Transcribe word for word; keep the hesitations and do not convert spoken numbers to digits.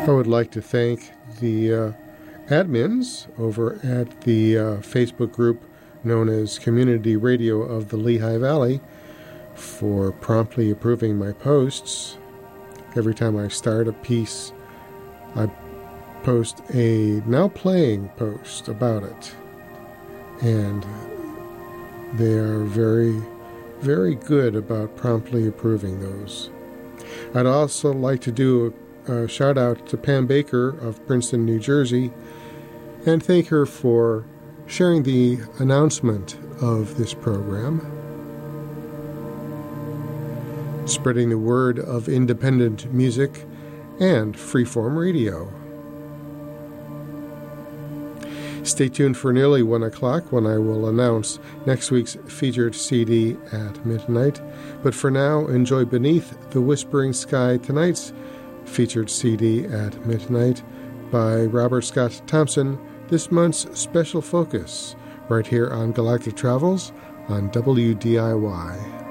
I would like to thank the uh, admins over at the uh, Facebook group known as Community Radio of the Lehigh Valley for promptly approving my posts. Every time I start a piece, I post a now playing post about it. And they are very, very good about promptly approving those. I'd also like to do a, a shout out to Pam Baker of Princeton, New Jersey, and thank her for sharing the announcement of this program, spreading the word of independent music and freeform radio. Stay tuned for nearly one o'clock when I will announce next week's featured C D at midnight. But for now, enjoy Beneath the Whispering Sky, tonight's featured C D at midnight by Robert Scott Thompson, this month's special focus, right here on Galactic Travels on W D I Y.